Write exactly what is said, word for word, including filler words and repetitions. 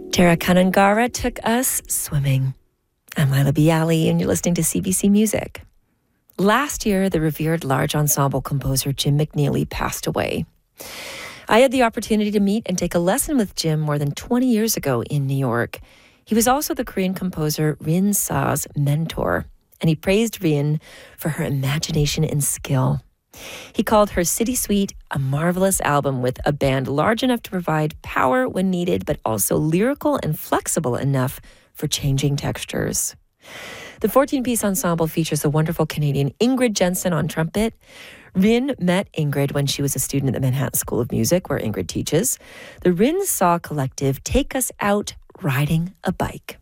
Tara Kanangara took us swimming. I'm Lila Bialy, and you're listening to C B C Music. Last year, the revered large ensemble composer Jim McNeely passed away. I had the opportunity to meet and take a lesson with Jim more than twenty years ago in New York. He was also the Korean composer Rin Sa's mentor, and he praised Rin for her imagination and skill. He called her City Suite a marvelous album with a band large enough to provide power when needed, but also lyrical and flexible enough for changing textures. The fourteen-piece ensemble features the wonderful Canadian Ingrid Jensen on trumpet. Rin met Ingrid when she was a student at the Manhattan School of Music, where Ingrid teaches. The Rin Sa Collective take us out riding a bike.